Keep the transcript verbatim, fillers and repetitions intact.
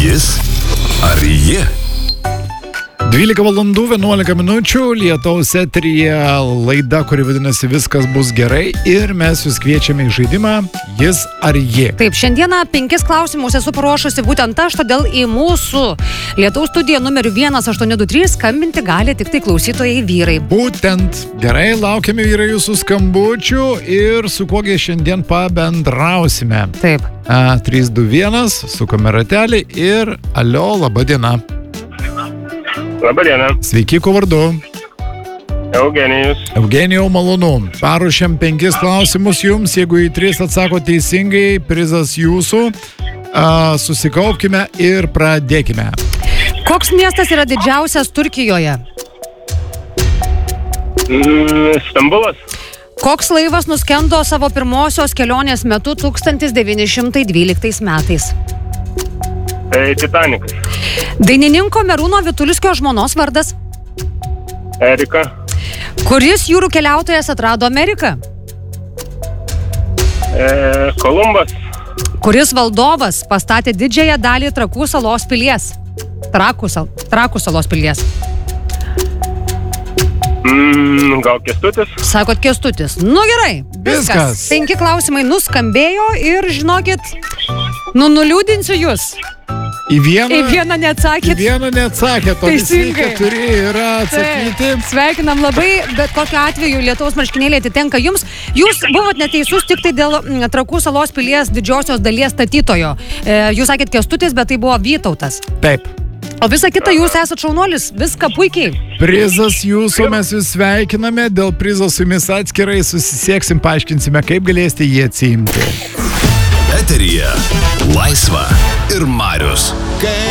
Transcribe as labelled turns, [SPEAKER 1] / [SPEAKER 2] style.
[SPEAKER 1] Jis ar ji?
[SPEAKER 2] dvylika valandų vienuolika minučių Lietaus eteryje laida, kuri vadinasi Viskas bus gerai, ir mes jūs kviečiame į žaidimą Jis ar ji.
[SPEAKER 3] Taip, šiandieną penkis klausimus esu paruošusi būtent aš, todėl į mūsų Lietaus studiją numeriu vienas aštuoni du trys skambinti gali tik tai klausytojai vyrai.
[SPEAKER 2] Būtent, gerai, laukiame vyrai jūsų skambučių ir su kogi šiandien pabendrausime.
[SPEAKER 3] Taip.
[SPEAKER 2] A, trys du vienas, sukame ratelį ir alio, laba diena.
[SPEAKER 4] Labą dieną.
[SPEAKER 2] Sveiki, kuo vardu?
[SPEAKER 4] Eugenijus.
[SPEAKER 2] Eugenijau, malonu. Paruošėm penkis klausimus jums, jeigu į tris atsako teisingai, prizas jūsų. A, susikaupkime ir pradėkime.
[SPEAKER 3] Koks miestas yra didžiausias Turkijoje?
[SPEAKER 4] Mm, Stambulas.
[SPEAKER 3] Koks laivas nuskendo savo pirmosios kelionės metu tūkstantis devyni šimtai dvyliktais metais?
[SPEAKER 4] E, Titanikas.
[SPEAKER 3] Dainininko Merūno Vitulskio žmonos vardas?
[SPEAKER 4] Erika.
[SPEAKER 3] Kuris jūrų keliautojas atrado Ameriką?
[SPEAKER 4] E, Kolumbas.
[SPEAKER 3] Kuris valdovas pastatė didžiąją dalį Trakų salos pilies? Trakų, sal, Trakų salos pilies.
[SPEAKER 4] Mm, gal Kęstutis?
[SPEAKER 3] Sakot Kęstutis. Nu gerai, viskas.
[SPEAKER 2] Viskas.
[SPEAKER 3] Penki klausimai nuskambėjo ir žinokit, nu nuliūdinsiu jūs.
[SPEAKER 2] Į vieną,
[SPEAKER 3] Į vieną
[SPEAKER 2] į
[SPEAKER 3] neatsakėt.
[SPEAKER 2] vieną neatsakėt, o visi
[SPEAKER 3] Teisingai.
[SPEAKER 2] keturi yra atsakyti.
[SPEAKER 3] Taip, sveikinam labai, bet kokiu atveju Lietuvos marškinėliai atitenka jums. Jūs buvot neteisus tik tai dėl mm, Trakų salos pilies didžiosios dalies statytojo. E, jūs sakėt Kęstutis, bet tai buvo Vytautas.
[SPEAKER 2] Taip.
[SPEAKER 3] O visa kita jūs esat šaunuolis, viską puikiai.
[SPEAKER 2] Prizas jūsų, mes jūs sveikiname. Dėl prizo su jumis atskirai susisieksim, paaiškinsime, kaip galėsite jį atsiimti.
[SPEAKER 1] Eteryje Laisva ir Marius.